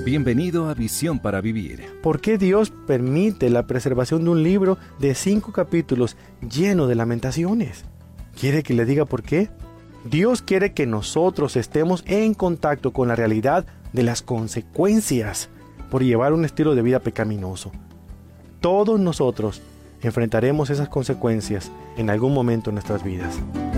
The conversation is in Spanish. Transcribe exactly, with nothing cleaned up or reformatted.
Bienvenido a Visión para Vivir. ¿Por qué Dios permite la preservación de un libro de cinco capítulos lleno de lamentaciones? ¿Quiere que le diga por qué? Dios quiere que nosotros estemos en contacto con la realidad de las consecuencias por llevar un estilo de vida pecaminoso. Todos nosotros enfrentaremos esas consecuencias en algún momento de nuestras vidas.